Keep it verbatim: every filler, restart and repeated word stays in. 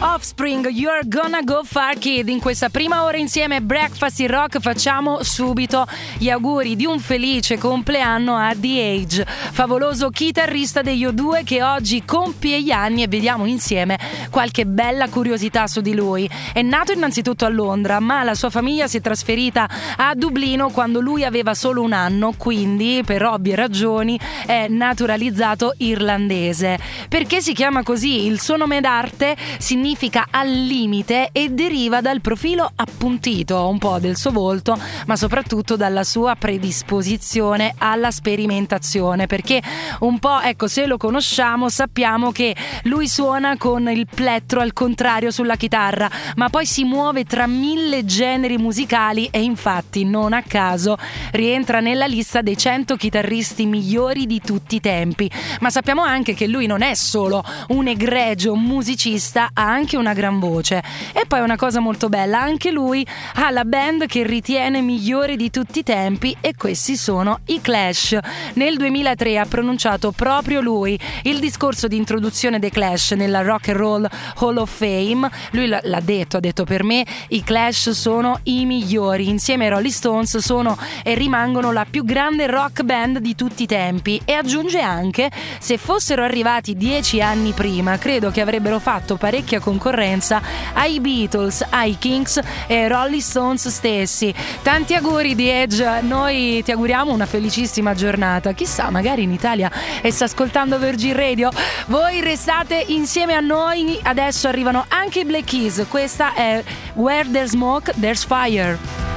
Offspring, You're Gonna Go Far Kid. In questa prima ora insieme Breakfast in Rock facciamo subito gli auguri di un felice compleanno a The Age, favoloso chitarrista degli O due che oggi compie gli anni, e vediamo insieme qualche bella curiosità su di lui. È nato innanzitutto a Londra, ma la sua famiglia si è trasferita a Dublino quando lui aveva solo un anno, quindi per ovvie ragioni è naturalizzato irlandese. Perché si chiama così? Il suo nome d'arte significa al limite e deriva dal profilo appuntito un po' del suo volto, ma soprattutto dalla sua predisposizione alla sperimentazione, perché un po', ecco, se lo conosciamo sappiamo che lui suona con il plettro al contrario sulla chitarra, ma poi si muove tra mille generi musicali e infatti non a caso rientra nella lista dei cento chitarristi migliori di tutti i tempi. Ma sappiamo anche che lui non è solo un egregio musicista, ha anche una gran voce. E poi una cosa molto bella, anche lui ha la band che ritiene migliore di tutti i tempi, e questi sono i Clash. Nel duemilatré ha pronunciato proprio lui il discorso di introduzione dei Clash nella Rock and Roll Hall of Fame. Lui l'ha detto, ha detto: per me i Clash sono i migliori, insieme ai Rolling Stones sono e rimangono la più grande rock band di tutti i tempi. E aggiunge anche: se fossero arrivati dieci anni prima credo che avrebbero fatto parecchia concorrenza ai Beatles, ai Kings e ai Rolling Stones stessi. Tanti auguri di Edge, noi ti auguriamo una felicissima giornata, chissà magari in Italia e sta ascoltando Virgin Radio. Voi restate insieme a noi, adesso arrivano anche i Black Keys, questa è Where There's Smoke There's Fire.